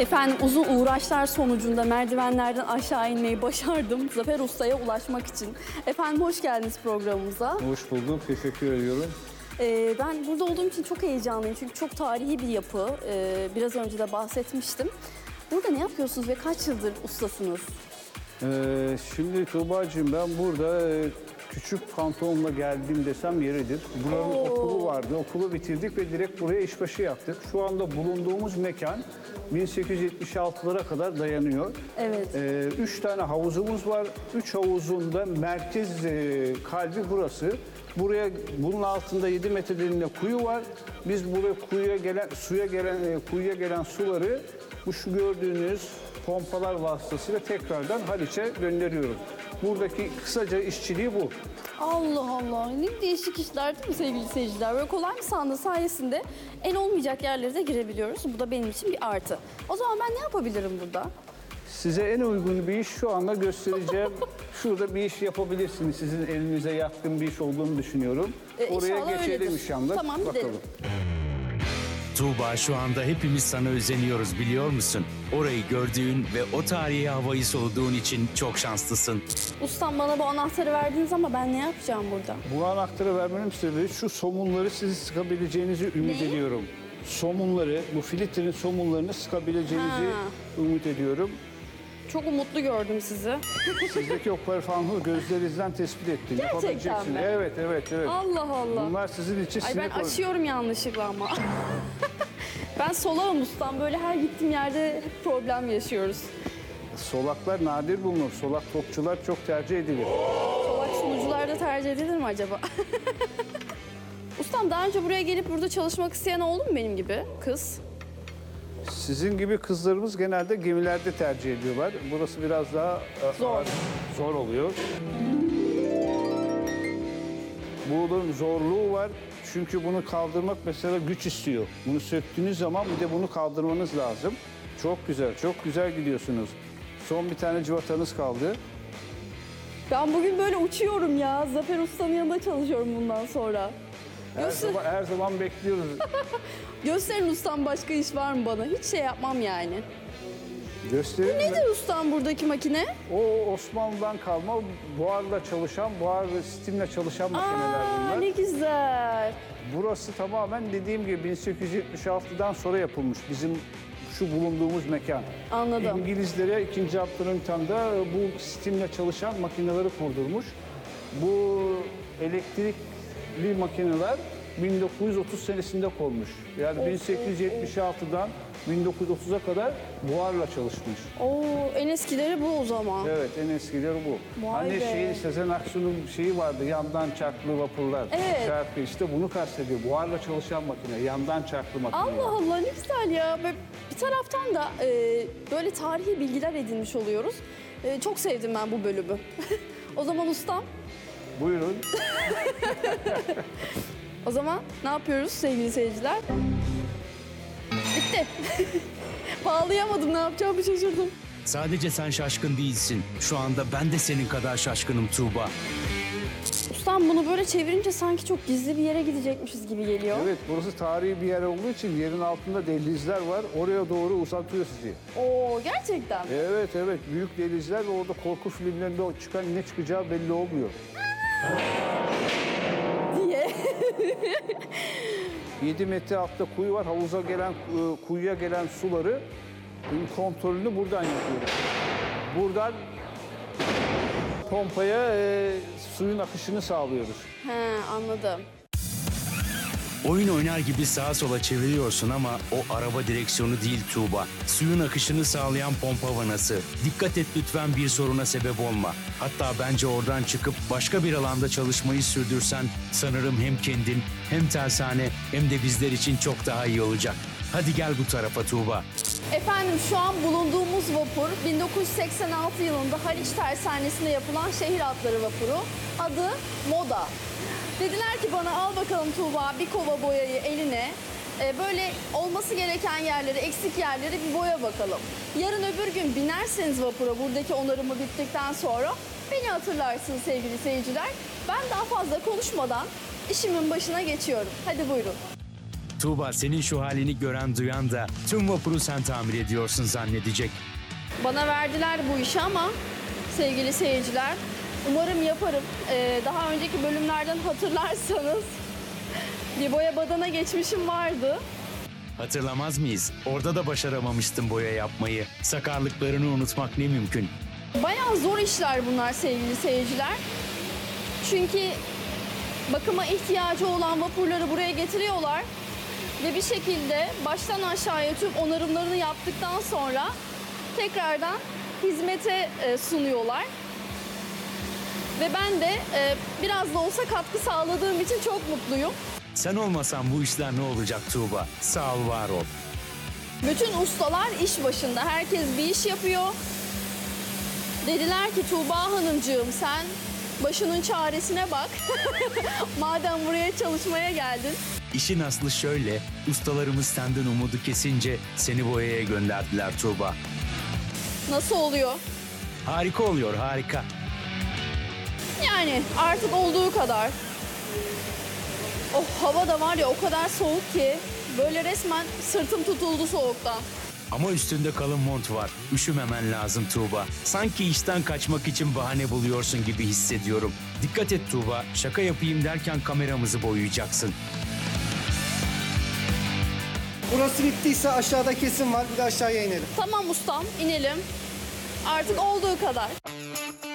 Efendim uzun uğraşlar sonucunda merdivenlerden aşağı inmeyi başardım Zafer Usta'ya ulaşmak için. Efendim hoş geldiniz programımıza. Hoş bulduk, teşekkür ediyorum. Ben burada olduğum için çok heyecanlıyım çünkü çok tarihi bir yapı. Biraz önce de bahsetmiştim. Burada ne yapıyorsunuz ve kaç yıldır ustasınız? Şimdi Tuğba'cığım ben burada küçük pantolonla geldim desem yeridir. Buranın okulu vardı, okulu bitirdik ve direkt buraya işbaşı yaptık. Şu anda bulunduğumuz mekan 1876'lara kadar dayanıyor. Evet. 3 tane havuzumuz var. 3 havuzun da merkez kalbi burası. Bunun altında 7 metre derinliğinde kuyu var. Biz buraya kuyuya gelen suları bu şu gördüğünüz pompalar vasıtasıyla tekrardan Haliç'e gönderiyoruz. Buradaki kısaca işçiliği bu. Allah Allah, ne değişik işler değil mi sevgili seyirciler? Böyle kolay bir sandığı sayesinde en olmayacak yerlere de girebiliyoruz. Bu da benim için bir artı. O zaman ben ne yapabilirim burada? Size en uygun bir iş şu anda göstereceğim. Şurada bir iş yapabilirsiniz. Sizin elinize yatkın bir iş olduğunu düşünüyorum. Oraya İnşallah geçelim öyledir. inşallah. Tamam, gidelim. Bakalım. Tuğba, şu anda hepimiz sana özeniyoruz, biliyor musun? Orayı gördüğün ve o tarihi havayı soluduğun için çok şanslısın. Ustam bana bu anahtarı verdiniz ama ben ne yapacağım burada? Bu anahtarı vermenin sebebi şu somunları sizi sıkabileceğinizi ümit Neyi? ediyorum. Somunları, bu filtrenin somunlarını sıkabileceğinizi ümit ediyorum. Çok umutlu gördüm sizi. Sizdeki o performansı gözlerinizden tespit ettim. Gerçekten Yapabileceksiniz. mi? Evet, evet, evet. Allah Allah. Bunlar sizin için Ay ben sinek açıyorum yanlışlıkla ama. Ben solağım ustam. Böyle her gittiğim yerde hep problem yaşıyoruz. Solaklar nadir bulunur. Solak topçular çok tercih edilir. Solak sunucular da tercih edilir mi acaba? Ustam daha önce buraya gelip burada çalışmak isteyen oldu mu benim gibi kız? Sizin gibi kızlarımız genelde gemilerde tercih ediyorlar. Burası biraz daha Zor. zor oluyor. Bunun zorluğu var. Çünkü bunu kaldırmak mesela güç istiyor. Bunu söktüğünüz zaman bir de bunu kaldırmanız lazım. Çok güzel, çok güzel gidiyorsunuz. Son bir tane cıvatanız kaldı. Ben bugün böyle uçuyorum ya. Zafer Usta'nın yanında çalışıyorum bundan sonra. Her zaman bekliyoruz. Gösterin ustam, başka iş var mı bana? Hiç şey yapmam yani. Gösterin mi? Nedir ustam buradaki makine? O Osmanlı'dan kalma buharla çalışan, buhar ve stimle çalışan makineler bunlar. Ne güzel. Burası tamamen dediğim gibi 1876'dan sonra yapılmış bizim şu bulunduğumuz mekan. Anladım. İngilizlere 2. Abdülhamit'te bu stimle çalışan makineleri kurdurmuş. Bu elektrikli makineler 1930 senesinde konmuş. Yani 1876'dan 1930'a kadar buharla çalışmış. Oo, en eskileri bu o zaman. Evet, en eskileri bu. Vay Hani be. Sezen Aksu'nun şeyi vardı, yandan çarklı vapurlar. Evet. Şarkı işte bunu kastediyor. Buharla çalışan makine, yandan çarklı makine. Allah Allah, ne güzel ya. Ve bir taraftan da böyle tarihi bilgiler edinmiş oluyoruz. Çok sevdim ben bu bölümü. O zaman ustam, Buyurun. o zaman ne yapıyoruz sevgili seyirciler? Bitti. Bağlayamadım, ne yapacağımı şaşırdım. Sadece sen şaşkın değilsin. Şu anda ben de senin kadar şaşkınım Tuğba. Ustam bunu böyle çevirince sanki çok gizli bir yere gidecekmişiz gibi geliyor. Evet, burası tarihi bir yer olduğu için yerin altında dehlizler var. Oraya doğru uzatıyor sizi. Oo, gerçekten. Evet, evet. Büyük dehlizler ve orada korku filmlerinde çıkan ne çıkacağı belli olmuyor. Diye. 7 metre altta kuyu var. Kuyuya gelen suları kontrolünü buradan yapıyoruz. Buradan pompaya suyun akışını sağlıyoruz. He, anladım. Oyun oynar gibi sağa sola çeviriyorsun ama o araba direksiyonu değil Tuğba. Suyun akışını sağlayan pompa vanası. Dikkat et lütfen, bir soruna sebep olma. Hatta bence oradan çıkıp başka bir alanda çalışmayı sürdürsen sanırım hem kendin hem tersane hem de bizler için çok daha iyi olacak. Hadi gel bu tarafa Tuğba. Efendim şu an bulunduğumuz vapur 1986 yılında Haliç Tersanesi'nde yapılan şehir atları vapuru. Adı Moda. Dediler ki bana al bakalım Tuğba bir kova boyayı eline. Böyle olması gereken yerleri, eksik yerleri bir boya bakalım. Yarın öbür gün binerseniz vapura buradaki onarımı bittikten sonra beni hatırlarsınız sevgili seyirciler. Ben daha fazla konuşmadan işimin başına geçiyorum. Hadi buyurun. Tuğba, senin şu halini gören duyan da tüm vapuru sen tamir ediyorsun zannedecek. Bana verdiler bu işi ama sevgili seyirciler, umarım yaparım. Daha önceki bölümlerden hatırlarsanız bir boya badana geçmişim vardı. Hatırlamaz mıyız? Orada da başaramamıştın boya yapmayı. Sakarlıklarını unutmak ne mümkün. Bayağı zor işler bunlar sevgili seyirciler. Çünkü bakıma ihtiyacı olan vapurları buraya getiriyorlar ve bir şekilde baştan aşağıya tüm onarımlarını yaptıktan sonra tekrardan hizmete sunuyorlar. Ve ben de biraz da olsa katkı sağladığım için çok mutluyum. Sen olmasan bu işler ne olacak Tuğba? Sağ ol, var ol. Bütün ustalar iş başında. Herkes bir iş yapıyor. Dediler ki Tuğba Hanımcığım sen başının çaresine bak. Madem buraya çalışmaya geldin. İşin aslı şöyle, ustalarımız senden umudu kesince seni boyaya gönderdiler Tuğba. Nasıl oluyor? Harika oluyor, harika. Yani artık olduğu kadar. Oh, hava da var ya o kadar soğuk ki böyle resmen sırtım tutuldu soğuktan. Ama üstünde kalın mont var. Üşümemen lazım Tuğba. Sanki işten kaçmak için bahane buluyorsun gibi hissediyorum. Dikkat et Tuğba, şaka yapayım derken kameramızı boyayacaksın. Burası bittiyse aşağıda kesim var. Bir de aşağıya inelim. Tamam ustam, inelim. Artık olduğu kadar.